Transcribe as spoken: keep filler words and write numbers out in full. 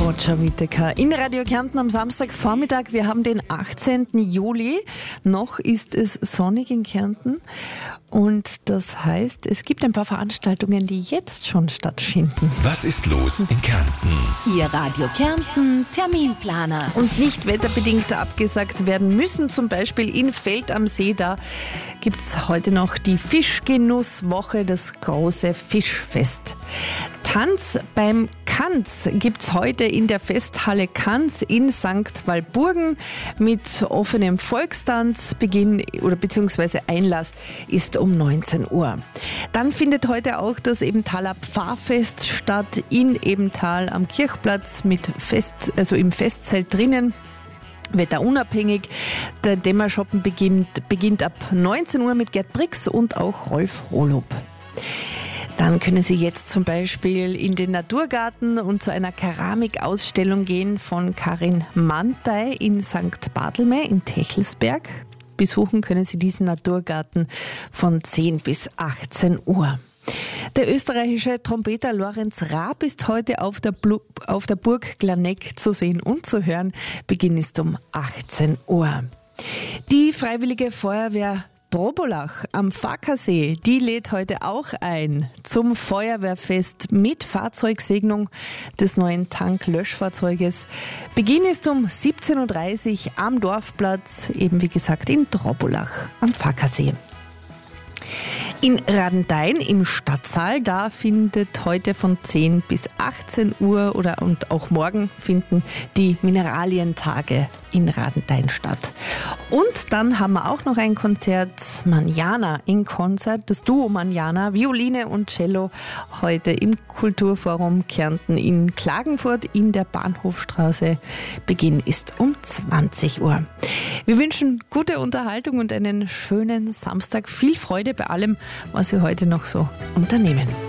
Roger Whittaker in Radio Kärnten am Samstagvormittag. Wir haben den achtzehnten Juli. Noch ist es sonnig in Kärnten. Und das heißt, es gibt ein paar Veranstaltungen, die jetzt schon stattfinden. Was ist los in Kärnten? Ihr Radio Kärnten Terminplaner. Und nicht wetterbedingt abgesagt werden müssen. Zum Beispiel in Feld am See, da gibt es heute noch die Fischgenusswoche, das große Fischfest. Tanz beim Kanz gibt es heute in der Festhalle Kanz in Sankt Walburgen mit offenem Volkstanz. Beginn oder beziehungsweise Einlass ist um neunzehn Uhr. Dann findet heute auch das Ebenthaler Pfarrfest statt in Ebenthal am Kirchplatz mit Fest, also im Festzelt drinnen. Wetterunabhängig. Der Dämmerschoppen beginnt, beginnt ab neunzehn Uhr mit Gerd Brix und auch Rolf Holub. Dann können Sie jetzt zum Beispiel in den Naturgarten und zu einer Keramikausstellung gehen von Karin Mantei in Sankt Barthelme in Techelsberg. Besuchen können Sie diesen Naturgarten von zehn bis achtzehn Uhr. Der österreichische Trompeter Lorenz Raab ist heute auf der, Blu- auf der Burg Glaneck zu sehen und zu hören. Beginn ist um achtzehn Uhr. Die Freiwillige Feuerwehr Drobolach am Fackersee, die lädt heute auch ein zum Feuerwehrfest mit Fahrzeugsegnung des neuen Tanklöschfahrzeuges. Beginn ist um siebzehn Uhr dreißig am Dorfplatz, eben wie gesagt in Drobolach am Fackersee. In Radenthein im Stadtsaal, da findet heute von zehn bis achtzehn Uhr oder und auch morgen finden die Mineralientage in Radenthein statt. Und dann haben wir auch noch ein Konzert, Manjana in Konzert, das Duo Manjana, Violine und Cello, heute im Kulturforum Kärnten in Klagenfurt in der Bahnhofstraße. Beginn ist um zwanzig Uhr. Wir wünschen gute Unterhaltung und einen schönen Samstag. Viel Freude bei allem, was Sie heute noch so unternehmen.